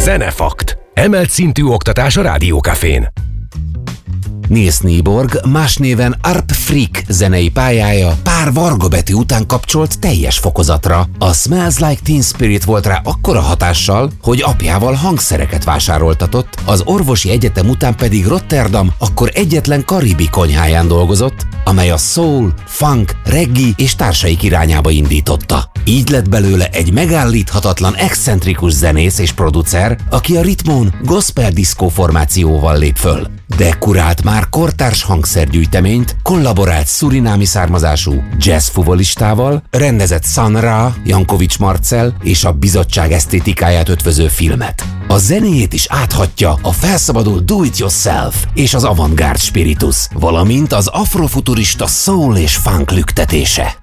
Zenefakt. Emelt szintű oktatás a Rádiókafén. Niels Nyborg, más néven Arp Freak zenei pályája pár varga betű után kapcsolt teljes fokozatra. A Smells Like Teen Spirit volt rá akkora hatással, hogy apjával hangszereket vásároltatott, az orvosi egyetem után pedig Rotterdam akkor egyetlen karibi konyháján dolgozott, amely a soul, funk, reggae és társaik irányába indította. Így lett belőle egy megállíthatatlan excentrikus zenész és producer, aki a ritmón gospel diszkó formációval lép föl. De kurált már kortárs hangszergyűjteményt, kollaborált szurinámi származású jazz fuvolistával, rendezett Sun Ra, Jankovics Marcell és a bizottság esztétikáját ötvöző filmet. A zenéjét is áthatja a felszabadul do-it-yourself és az avantgárd spiritus, valamint az afrofuturista soul és funk lüktetése.